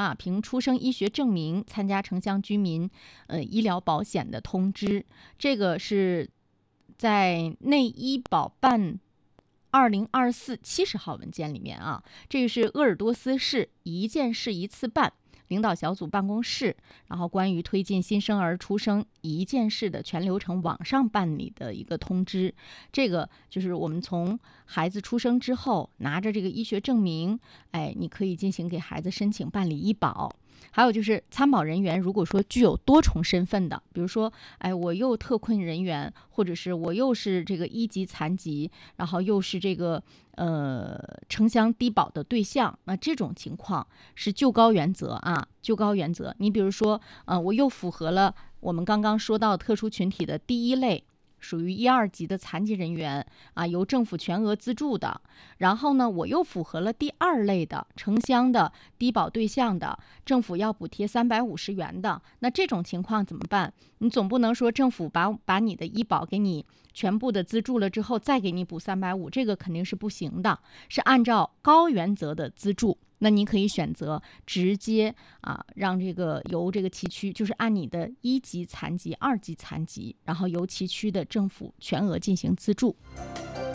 啊，凭出生医学证明参加城乡居民医疗保险的通知，这个是在内医保办2024 70号文件里面啊，这个是鄂尔多斯市一件事一次办领导小组办公室，然后关于推进新生儿出生一件事的全流程网上办理的一个通知。这个就是我们从孩子出生之后，拿着这个医学证明，你可以进行给孩子申请办理医保。还有就是参保人员如果说具有多重身份的，比如说我又特困人员，或者是我又是这个1级残疾，然后又是这个城乡低保的对象，那这种情况是就高原则啊，就高原则。你比如说我又符合了我们刚刚说到特殊群体的第1类，属于1、2级的残疾人员啊，由政府全额资助的。然后呢，我又符合了第2类的城乡的低保对象的，政府要补贴350元的。那这种情况怎么办？你总不能说政府把你的医保给你全部的资助了之后，再给你补350，这个肯定是不行的，是按照高原则的资助。那你可以选择直接让这个由这个崎岖，就是按你的1级残疾、2级残疾，然后由崎岖的政府全额进行资助。